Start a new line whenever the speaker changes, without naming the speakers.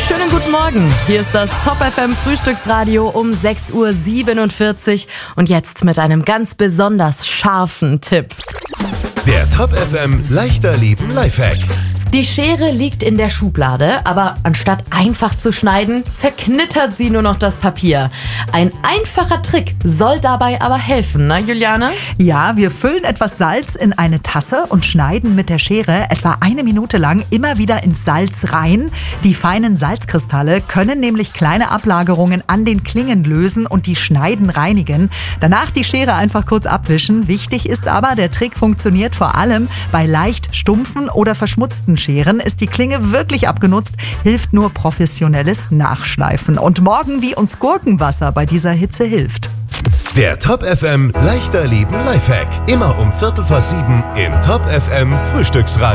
Schönen guten Morgen. Hier ist das Top FM Frühstücksradio um 6:47 Uhr und jetzt mit einem ganz besonders scharfen Tipp.
Der Top FM leichter Leben Lifehack.
Die Schere liegt in der Schublade, aber anstatt einfach zu schneiden, zerknittert sie nur noch das Papier. Ein einfacher Trick soll dabei aber helfen, ne Juliane?
Ja, wir füllen etwas Salz in eine Tasse und schneiden mit der Schere etwa 1 Minute lang immer wieder ins Salz rein. Die feinen Salzkristalle können nämlich kleine Ablagerungen an den Klingen lösen und die Schneiden reinigen. Danach die Schere einfach kurz abwischen. Wichtig ist aber, der Trick funktioniert vor allem bei leicht stumpfen oder verschmutzten Scheren. Ist die Klinge wirklich abgenutzt, hilft nur professionelles Nachschleifen. Und morgen, wie uns Gurkenwasser bei dieser Hitze hilft.
Der Top FM leichter Leben Lifehack. Immer um 6:45 im Top FM Frühstücksradio.